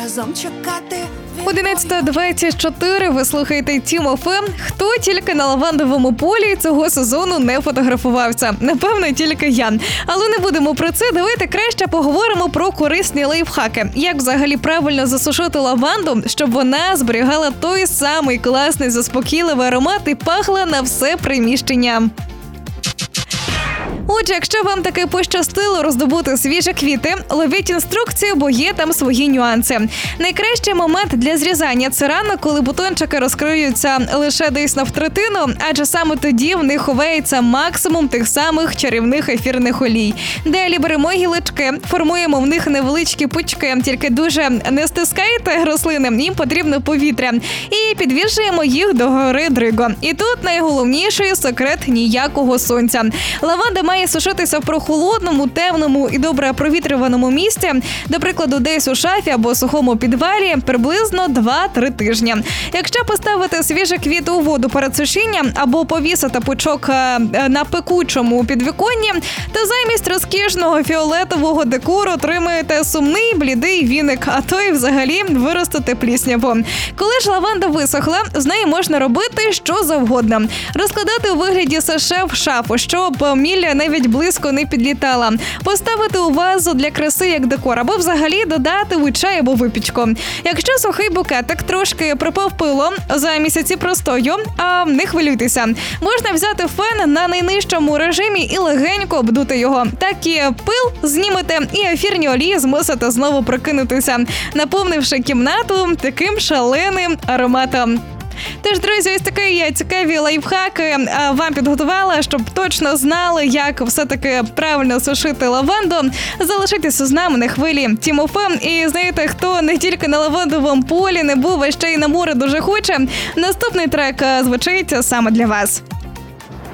разом чекати. 11:24, ви слухаєте Тім ФМ. Хто тільки на лавандовому полі цього сезону не фотографувався? Напевно, тільки я. Але не будемо про це, давайте краще поговоримо про корисні лайфхаки. Як взагалі правильно засушити лаванду, щоб вона зберігала той самий класний заспокійливий аромат і пахла на все приміщення. Отже, якщо вам таки пощастило роздобути свіжі квіти, ловіть інструкцію, бо є там свої нюанси. Найкращий момент для зрізання – це рано, коли бутончики розкриються лише десь на третину, адже саме тоді в них ховається максимум тих самих чарівних ефірних олій. Далі беремо гілочки, формуємо в них невеличкі пучки, тільки дуже не стискайте рослини, їм потрібно повітря, і підвішуємо їх догори дриго. І тут найголовніший секрет – ніякого сонця. Лаванда має сушитися в прохолодному, темному і добре провітрюваному місці, до прикладу, десь у шафі або сухому підвалі, приблизно 2-3 тижні. Якщо поставити свіжі квіти у воду перед сушінням або повісити пучок на пекучому підвіконні, то замість розкішного фіолетового декору отримаєте сумний, блідий віник, а то й взагалі виростити плісняву. Коли ж лаванда висохла, з нею можна робити що завгодно. Розкладати у вигляді саше в шафу, щоб мілля навіть близько не підлітала. Поставити у вазу для краси як декор, або взагалі додати у чай або випічку. Якщо сухий букетик трошки припав пилом за місяці простою, не хвилюйтеся. Можна взяти фен на найнижчому режимі і легенько обдути його. Так і пил знімете, і ефірні олії змусите знову прокинутися, наповнивши кімнату таким шаленим ароматом. Тож, друзі, ось такі цікаві лайфхаки вам підготувала, щоб точно знали, як все-таки правильно сушити лаванду. Залишайтеся з нами на хвилі Тім ФМ. І знаєте, хто не тільки на лавандовому полі не був, а ще й на море дуже хоче, наступний трек звучить саме для вас.